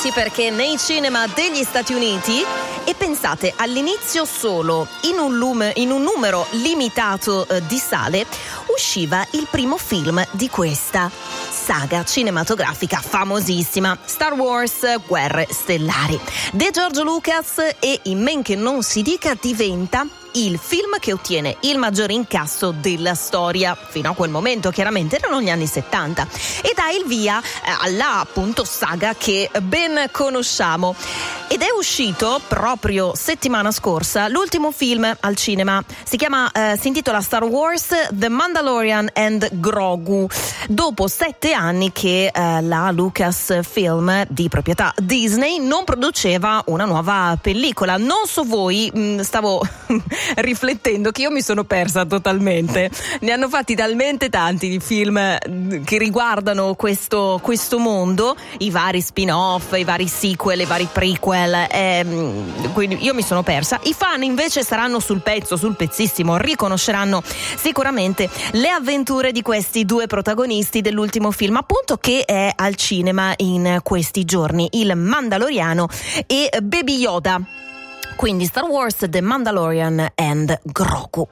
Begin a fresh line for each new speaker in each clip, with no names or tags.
Sì, perché nei cinema degli Stati Uniti, e pensate, all'inizio solo in un numero limitato di sale, usciva il primo film di questa saga cinematografica famosissima, Star Wars Guerre Stellari. De George Lucas, e in men che non si dica, diventa il film che ottiene il maggior incasso della storia. Fino a quel momento chiaramente erano gli anni 70 e dà il via alla appunto saga che ben conosciamo. Ed è uscito proprio settimana scorsa l'ultimo film al cinema. Si intitola Star Wars The Mandalorian and Grogu, dopo 7 anni che la Lucasfilm, di proprietà Disney, non produceva una nuova pellicola. Non so voi, stavo riflettendo che io mi sono persa totalmente. Ne hanno fatti talmente tanti di film che riguardano questo mondo, i vari spin-off, i vari sequel, i vari prequel, quindi io mi sono persa. I fan invece saranno sul pezzo, sul pezzissimo, riconosceranno sicuramente le avventure di questi due protagonisti dell'ultimo film, appunto, che è al cinema in questi giorni, il Mandaloriano e Baby Yoda. Quindi Star Wars The Mandalorian and Grogu.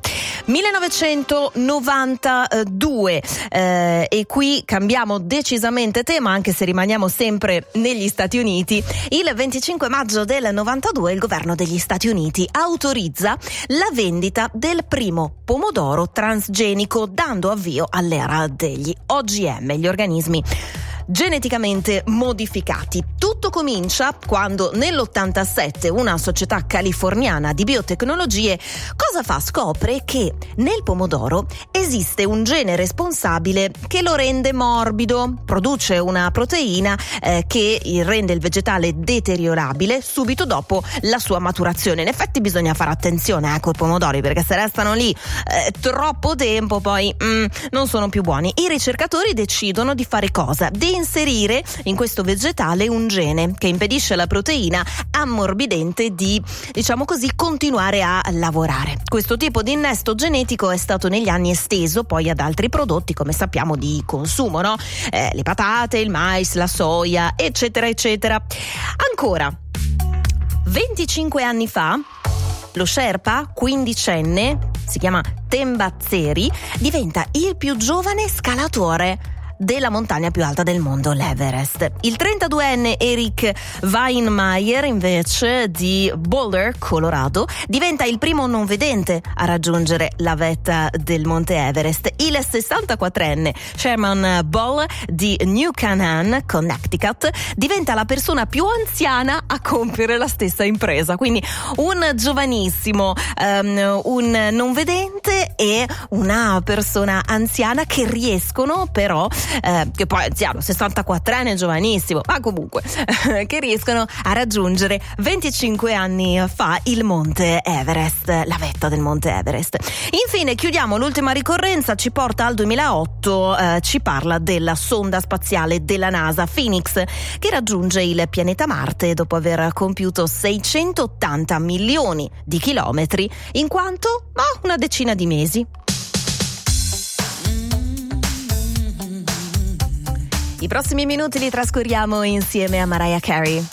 1992, e qui cambiamo decisamente tema, anche se rimaniamo sempre negli Stati Uniti. Il 25 maggio del 92 il governo degli Stati Uniti autorizza la vendita del primo pomodoro transgenico, dando avvio all'era degli OGM, gli organismi geneticamente modificati. Tutto comincia quando nell'87 una società californiana di biotecnologie cosa fa? Scopre che nel pomodoro esiste un gene responsabile che lo rende morbido, produce una proteina che rende il vegetale deteriorabile subito dopo la sua maturazione. In effetti bisogna fare attenzione con i pomodori, perché se restano lì troppo tempo poi non sono più buoni. I ricercatori decidono di fare cosa? Di inserire in questo vegetale un gene che impedisce alla proteina ammorbidente di, diciamo così, continuare a lavorare. Questo tipo di innesto genetico è stato negli anni esteso poi ad altri prodotti, come sappiamo, di consumo, no? Le patate, il mais, la soia, eccetera eccetera. Ancora 25 anni fa lo Sherpa, quindicenne, si chiama Tembazzeri, diventa il più giovane scalatore della montagna più alta del mondo, l'Everest. Il 32enne Eric Weinmeier, invece, di Boulder, Colorado, diventa il primo non vedente a raggiungere la vetta del Monte Everest. Il 64enne Sherman Ball di New Canaan, Connecticut, diventa la persona più anziana a compiere la stessa impresa. Quindi un giovanissimo, un non vedente e una persona anziana che riescono però che poi anziano, 64enne, giovanissimo, ma comunque che riescono a raggiungere 25 anni fa il Monte Everest, la vetta del Monte Everest. Infine chiudiamo l'ultima ricorrenza, ci porta al 2008, ci parla della sonda spaziale della NASA Phoenix, che raggiunge il pianeta Marte dopo aver compiuto 680 milioni di chilometri in quanto? Una decina di mesi. I prossimi minuti li trascorriamo insieme a Mariah Carey.